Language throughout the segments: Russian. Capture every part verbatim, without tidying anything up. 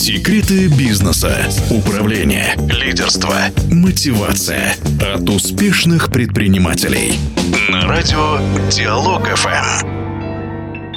Секреты бизнеса, управления, лидерства, мотивация от успешных предпринимателей. На радио Диалог эф эм.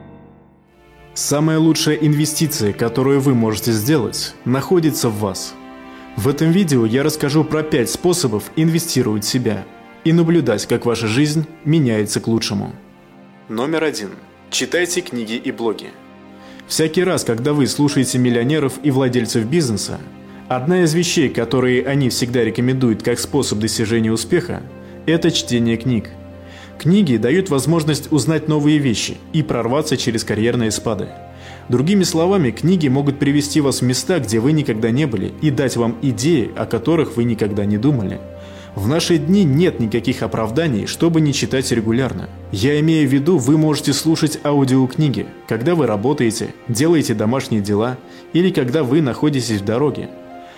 Самая лучшая инвестиция, которую вы можете сделать, находится в вас. В этом видео я расскажу про пять способов инвестировать в себя и наблюдать, как ваша жизнь меняется к лучшему. Номер один. Читайте книги и блоги. Всякий раз, когда вы слушаете миллионеров и владельцев бизнеса, одна из вещей, которые они всегда рекомендуют как способ достижения успеха, это чтение книг. Книги дают возможность узнать новые вещи и прорваться через карьерные спады. Другими словами, книги могут привести вас в места, где вы никогда не были, и дать вам идеи, о которых вы никогда не думали. В наши дни нет никаких оправданий, чтобы не читать регулярно. Я имею в виду, вы можете слушать аудиокниги, когда вы работаете, делаете домашние дела или когда вы находитесь в дороге.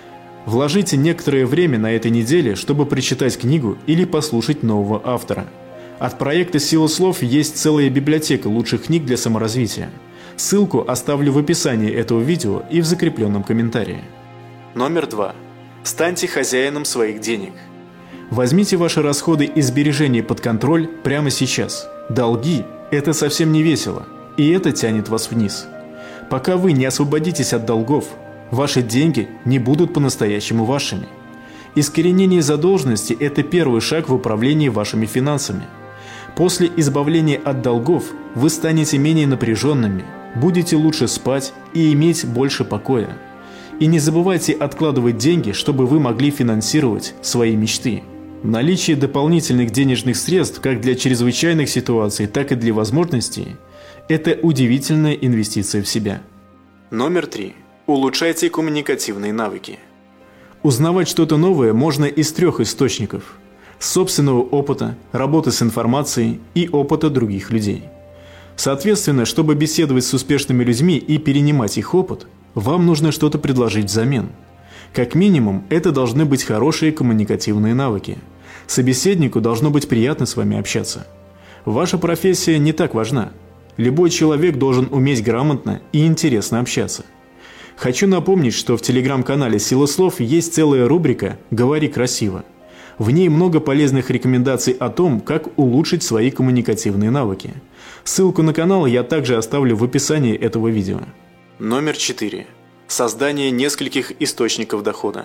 Вложите некоторое время на этой неделе, чтобы прочитать книгу или послушать нового автора. От проекта «Сила слов» есть целая библиотека лучших книг для саморазвития. Ссылку оставлю в описании этого видео и в закрепленном комментарии. Номер два. Станьте хозяином своих денег. Возьмите ваши расходы и сбережения под контроль прямо сейчас. Долги – это совсем не весело, и это тянет вас вниз. Пока вы не освободитесь от долгов, ваши деньги не будут по-настоящему вашими. Искоренение задолженности – это первый шаг в управлении вашими финансами. После избавления от долгов вы станете менее напряженными, будете лучше спать и иметь больше покоя. И не забывайте откладывать деньги, чтобы вы могли финансировать свои мечты. Наличие дополнительных денежных средств как для чрезвычайных ситуаций, так и для возможностей – это удивительная инвестиция в себя. Номер три. Улучшайте коммуникативные навыки. Узнавать что-то новое можно из трех источников – собственного опыта, работы с информацией и опыта других людей. Соответственно, чтобы беседовать с успешными людьми и перенимать их опыт, вам нужно что-то предложить взамен. Как минимум, это должны быть хорошие коммуникативные навыки. Собеседнику должно быть приятно с вами общаться. Ваша профессия не так важна. Любой человек должен уметь грамотно и интересно общаться. Хочу напомнить, что в телеграм-канале «Сила слов» есть целая рубрика «Говори красиво». В ней много полезных рекомендаций о том, как улучшить свои коммуникативные навыки. Ссылку на канал я также оставлю в описании этого видео. Номер четыре. Создание нескольких источников дохода.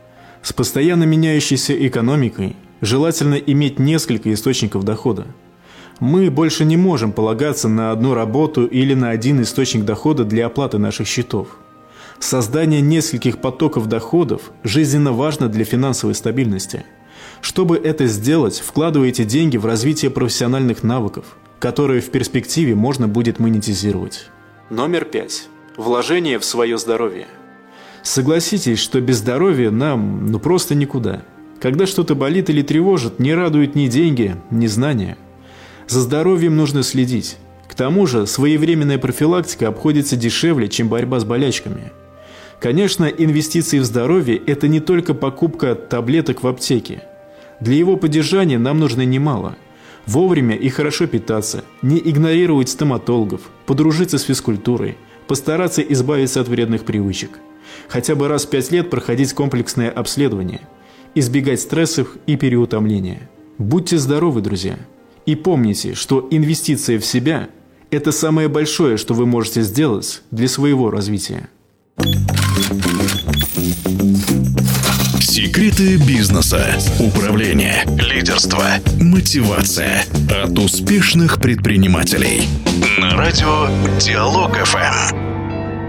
С постоянно меняющейся экономикой желательно иметь несколько источников дохода. Мы больше не можем полагаться на одну работу или на один источник дохода для оплаты наших счетов. Создание нескольких потоков доходов жизненно важно для финансовой стабильности. Чтобы это сделать, вкладывайте деньги в развитие профессиональных навыков, которые в перспективе можно будет монетизировать. Номер пять. Вложение в свое здоровье. Согласитесь, что без здоровья нам ну просто никуда. Когда что-то болит или тревожит, не радуют ни деньги, ни знания. За здоровьем нужно следить. К тому же, своевременная профилактика обходится дешевле, чем борьба с болячками. Конечно, инвестиции в здоровье – это не только покупка таблеток в аптеке. Для его поддержания нам нужно немало. Вовремя и хорошо питаться, не игнорировать стоматологов, подружиться с физкультурой, постараться избавиться от вредных привычек. Хотя бы раз в пять лет проходить комплексное обследование, избегать стрессов и переутомления. Будьте здоровы, друзья. И помните, что инвестиция в себя – это самое большое, что вы можете сделать для своего развития. Секреты бизнеса, управления, лидерства, мотивация от успешных предпринимателей. На радио Диалог эф эм.